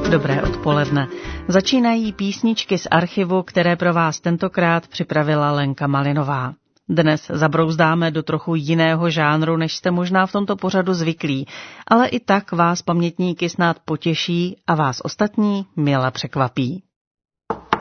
Dobré odpoledne. Začínají písničky z archivu, které pro vás tentokrát připravila Lenka Malinová. Dnes zabrouzdáme do trochu jiného žánru, než jste možná v tomto pořadu zvyklí, ale i tak vás pamětníky snad potěší a vás ostatní mile překvapí.